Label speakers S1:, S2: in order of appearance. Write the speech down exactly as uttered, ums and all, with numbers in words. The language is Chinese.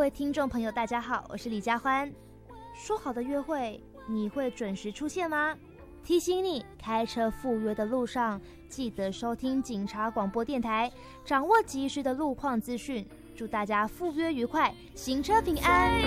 S1: 位听众朋友大家好，我是李佳欢。说好的约会你会准时出现吗？提醒你，开车赴约的路上记得收听警察广播电台，掌握及时的路况资讯。祝大家赴约愉快，行车平安。